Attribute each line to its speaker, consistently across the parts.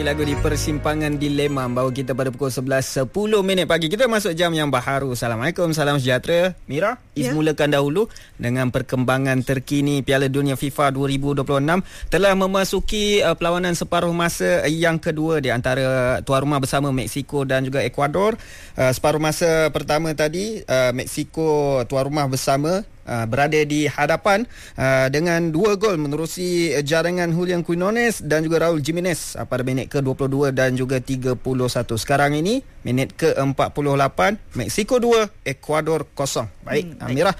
Speaker 1: Lagu di Persimpangan Dilema bawa kita pada pukul 11.10 pagi. Kita masuk jam yang baharu. Assalamualaikum, salam sejahtera. Mira, mulakan dahulu dengan perkembangan terkini Piala Dunia FIFA 2026 telah memasuki perlawanan separuh masa yang kedua di antara tuan rumah bersama Mexico dan juga Ecuador. Separuh masa pertama tadi, Mexico tuan rumah bersama berada di hadapan dengan 2 gol menerusi jaringan Julian Quinones dan juga Raul Jimenez pada minit ke-22 dan juga 31. Sekarang ini minit ke-48, Mexico 2, Ecuador 0. Baik, Amirah,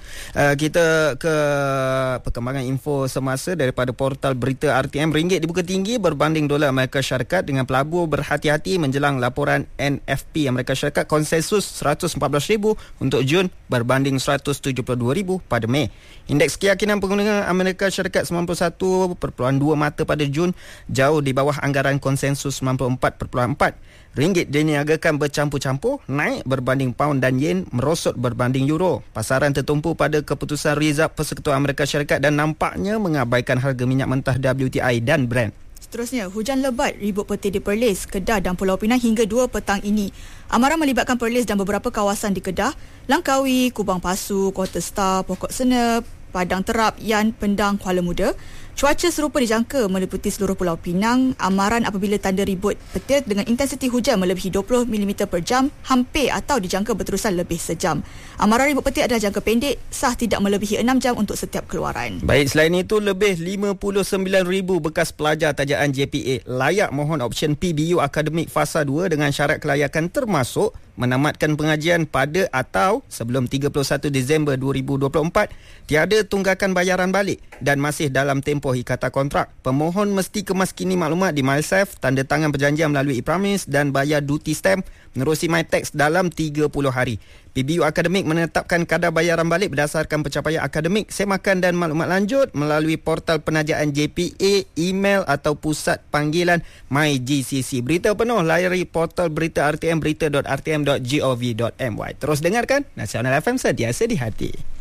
Speaker 1: kita ke perkembangan info semasa daripada portal berita RTM. Ringgit dibuka tinggi berbanding dolar Amerika Syarikat dengan pelabur berhati-hati menjelang laporan NFP Amerika Syarikat. Konsensus 114,000 untuk Jun berbanding 172,000 pada Mei. Indeks keyakinan pengguna Amerika Syarikat 91.2 mata pada Jun, jauh di bawah anggaran konsensus 94.4. Ringgit diniagakan bercampur-campur, naik berbanding pound dan yen, merosot berbanding euro. Pasaran tertumpu pada keputusan Rizab Persekutuan Amerika Syarikat dan nampaknya mengabaikan harga minyak mentah WTI dan Brent.
Speaker 2: Seterusnya, hujan lebat ribut peti di Perlis, Kedah dan Pulau Pinang hingga 2 petang ini. Amaran melibatkan Perlis dan beberapa kawasan di Kedah, Langkawi, Kubang Pasu, Kota Star, Pokok Sena, Padang Terap, Yan, Pendang, Kuala Muda. Cuaca serupa dijangka meliputi seluruh Pulau Pinang. Amaran apabila tanda ribut petir dengan intensiti hujan melebihi 20 mm per jam, hampir atau dijangka berterusan lebih sejam. Amaran ribut petir adalah jangka pendek, sah tidak melebihi 6 jam untuk setiap keluaran.
Speaker 1: Baik, selain itu lebih 59,000 bekas pelajar tajaan JPA layak mohon option PBU akademik fasa 2 dengan syarat kelayakan termasuk menamatkan pengajian pada atau sebelum 31 Disember 2024, tiada tunggakan bayaran balik dan masih dalam tempoh ikatan kontrak. Pemohon mesti kemaskini maklumat di MySafe, tanda tangan perjanjian melalui e-promise dan bayar duty stamp menerusi MyTax dalam 30 hari. PBU akademik menetapkan kadar bayaran balik berdasarkan pencapaian akademik, semakan dan maklumat lanjut melalui portal penajaan JPA, email atau pusat panggilan MyGCC. Berita penuh layari portal berita RTM, berita.rtm.gov.my. Terus dengarkan Nasional FM, sentiasa di hati.